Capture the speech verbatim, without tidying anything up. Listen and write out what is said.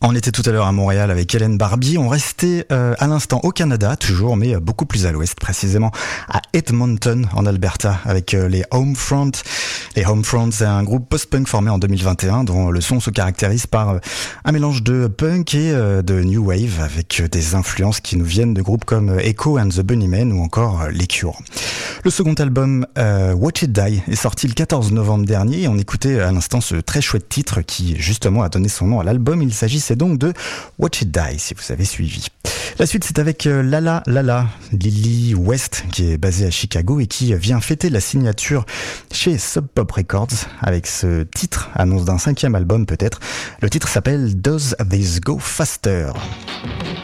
On était tout à l'heure à Montréal avec Hélène Barbie. On restait euh, à l'instant au Canada, toujours, mais beaucoup plus à l'ouest, précisément à Edmonton, en Alberta, avec euh, les Homefront. Les Homefront, c'est un groupe post-punk formé en deux mille vingt et un, dont le son se caractérise par euh, un mélange de punk et euh, de new wave, avec euh, des influences qui nous viennent de groupes comme euh, Echo and the Bunnymen ou encore euh, Les Cure. Le second album, euh, Watch It Die, est sorti le quatorze novembre dernier et on écoutait à l'instant ce très chouette titre qui, justement, a donné son nom à l'album. Il s'agissait donc de Watch It Die, si vous avez suivi. La suite, c'est avec euh, Lala Lala, Lily West, qui est basée à Chicago et qui vient fêter la signature chez Sub Pop Records avec ce titre, annonce d'un cinquième album peut-être. Le titre s'appelle Does This Go Faster?